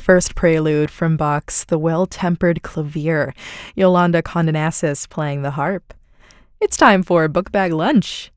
first prelude from Bach's The Well-Tempered Clavier, Yolanda Condonasis playing the harp. It's time for Book Bag Lunch.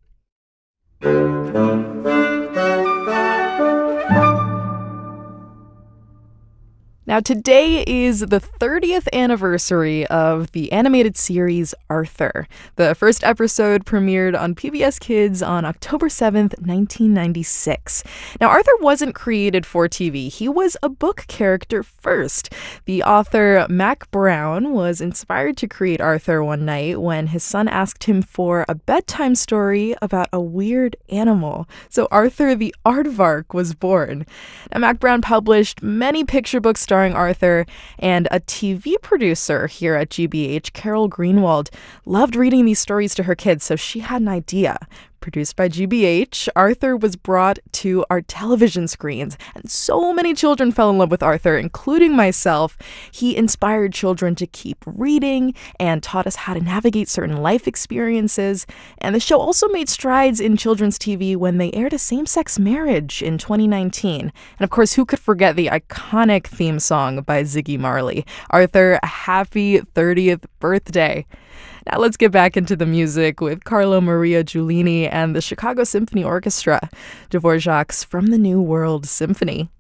Now, today is the 30th anniversary of the animated series Arthur. The first episode premiered on PBS Kids on October 7th, 1996. Now, Arthur wasn't created for TV. He was a book character first. The author, Mac Brown, was inspired to create Arthur one night when his son asked him for a bedtime story about a weird animal. So Arthur the Aardvark was born. Now, Mac Brown published many picture books starring Arthur, and a TV producer here at GBH, Carol Greenwald, loved reading these stories to her kids, so she had an idea. Produced by GBH, Arthur was brought to our television screens, and so many children fell in love with Arthur, including myself. He inspired children to keep reading and taught us how to navigate certain life experiences. And the show also made strides in children's TV when they aired a same-sex marriage in 2019. And of course, who could forget the iconic theme song by Ziggy Marley, Arthur, Happy 30th Birthday. Now let's get back into the music with Carlo Maria Giulini and the Chicago Symphony Orchestra, Dvorak's From the New World Symphony.